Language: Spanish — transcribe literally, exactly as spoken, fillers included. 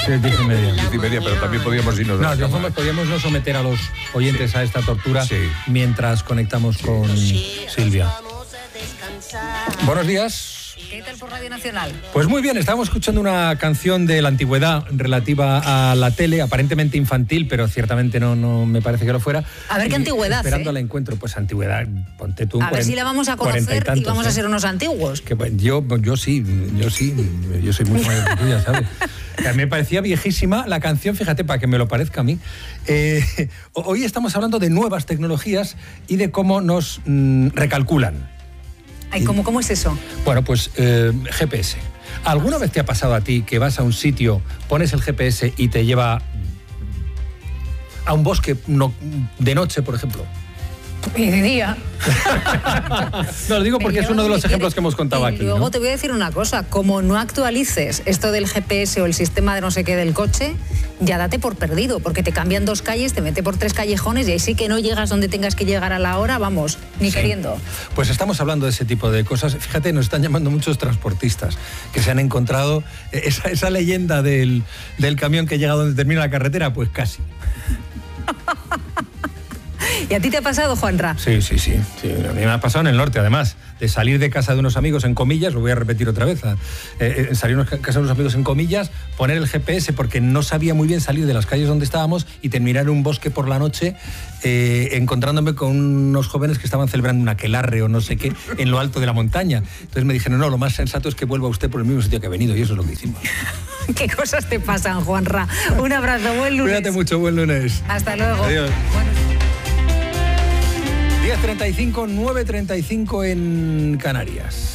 Sí, diez y media. Diez y media, pero también podíamos irnos de No, la de cama. formas podíamos no someter a los oyentes Sí. a esta tortura Sí. mientras conectamos con Silvia. Buenos días. ¿Qué tal por Radio Nacional? Pues muy bien, estábamos escuchando una canción de la antigüedad relativa a la tele, aparentemente infantil, pero ciertamente no, no me parece que lo fuera. A ver qué Y antigüedad, Esperando ¿eh? al encuentro, pues antigüedad, ponte tú un A ver cuaren- si la vamos a cuarenta conocer y, tantos, vamos a ¿eh? ser unos antiguos. Que, bueno, yo, yo sí, yo sí, yo soy muy mayor que tú, ya sabes. Que a mí me parecía viejísima la canción, fíjate, para que me lo parezca a mí. Eh, hoy estamos hablando de nuevas tecnologías y de cómo nos mm, recalculan. Ay, ¿cómo, ¿Cómo es eso? Bueno, pues eh, G P S. ¿Alguna vez te ha pasado a ti que vas a un sitio, pones el G P S y te lleva a un bosque no, de noche, por ejemplo? Y de día. No, lo digo porque Me es uno de lleva los donde ejemplos quiere. que hemos contado Y aquí, luego ¿no? te voy a decir una cosa, como no actualices esto del G P S o el sistema de no sé qué del coche, ya date por perdido, porque te cambian dos calles, te mete por tres callejones y ahí sí que no llegas donde tengas que llegar a la hora, vamos, ni Sí. queriendo. Pues estamos hablando de ese tipo de cosas. Fíjate, nos están llamando muchos transportistas que se han encontrado esa, esa leyenda del, del camión que llega donde termina la carretera, pues casi. ¿Y a ti te ha pasado, Juanra? Sí, sí, sí, sí. A mí me ha pasado en el norte, además, de salir de casa de unos amigos en comillas, lo voy a repetir otra vez, eh, eh, salir de casa de unos amigos en comillas, poner el G P S porque no sabía muy bien salir de las calles donde estábamos y terminar en un bosque por la noche eh, encontrándome con unos jóvenes que estaban celebrando un aquelarre o no sé qué en lo alto de la montaña. Entonces me dijeron, no, lo más sensato es que vuelva usted por el mismo sitio que ha venido, y eso es lo que hicimos. ¿Qué cosas te pasan, Juanra? Un abrazo, buen lunes. Cuídate mucho, buen lunes. Hasta luego. Adiós. Bueno, diez treinta y cinco, nueve treinta y cinco en Canarias.